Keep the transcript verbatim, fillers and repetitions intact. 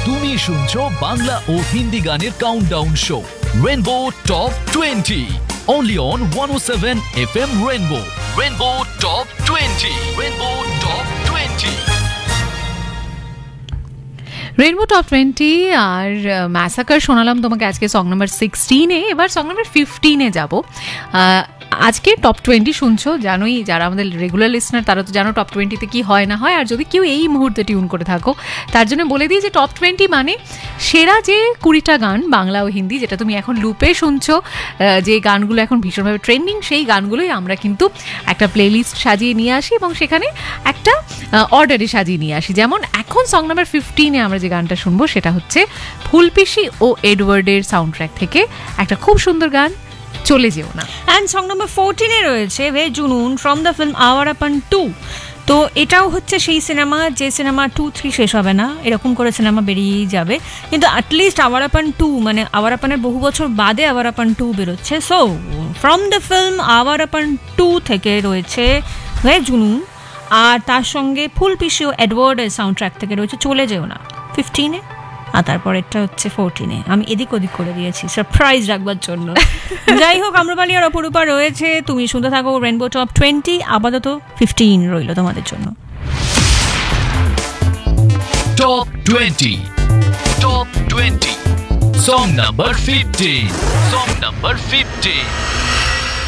তুমি শুনছো বাংলা ও হিন্দি গানের countdown show rainbow top twenty only on one oh seven F M Rainbow. Rainbow Top twenty. Rainbow Top twenty. Rainbow top twenty R massacre শোনালাম তোমাকে আজকে song number সিক্সটিনে। এবার song number ফিফটিনে যাবো। আজকে top twenty শুনছো, জানোই যারা আমাদের রেগুলার লিসনার তারা তো জানো টপ টোয়েন্টিতে কি হয় না হয়। আর যদি কেউ এই মুহূর্তে টিউন করে থাকো তার জন্য বলে দিই যে টপ টোয়েন্টি মানে সেরা যে কুড়িটা গান বাংলা ও হিন্দি যেটা তুমি এখন লুপে শুনছো, যে গানগুলো এখন ভীষণভাবে ট্রেন্ডিং, সেই গানগুলোই আমরা কিন্তু একটা প্লেলিস্ট সাজিয়ে নিয়ে আসি এবং সেখানে একটা অর্ডারে সাজিয়ে নিয়ে আসি। যেমন এখন সং নাম্বার ফিফটিনে আমরা যে গানটা শুনবো সেটা হচ্ছে ফুলপিসি ও এডওয়ার্ডের সাউন্ড ট্র্যাক থেকে একটা খুব সুন্দর গান, চলে যেও না। অ্যান্ড সং নাম্বার ফোরটিনে রয়েছে ভে জুনুন from the film Awarapan two. তো এটাও হচ্ছে সেই সিনেমা যে সিনেমা টু থ্রি শেষ হবে না, এরকম করে সিনেমা বেরিয়েই যাবে, কিন্তু অ্যাটলিস্ট আওয়ারাপান টু মানে আওয়ারাপানের বহু বছর বাদে আওয়ারাপান টু বেরোচ্ছে। So from the film Awarapan two থেকে রয়েছে ভে জুনুন, আর তার সঙ্গে ফুলপিসি ও এডওয়ার্ডের সাউন্ড ট্র্যাক থেকে রয়েছে চলে যেও না ফিফটিনে, আর তারপর এটা হচ্ছে ফোরটিনে। আমি এদিক ওদিক করে দিয়েছি সারপ্রাইজ রাখবার জন্য। যাই হোক, আম্রপালি আর অপরূপা রয়েছে, তুমি শুনতে থাকো রেনবো টপ টোয়েন্টি। আপাতত ফিফটিন রইল তোমাদের জন্য। Top twenty top twenty song number fifteen song number fifteen